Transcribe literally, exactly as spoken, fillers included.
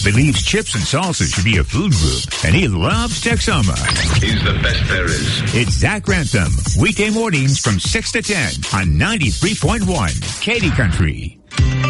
believes chips and salsa should be a food group, and he loves Texoma. He's the best there is. It's Zach Grantham, weekday mornings from six to ten on ninety-three point one Katy Country.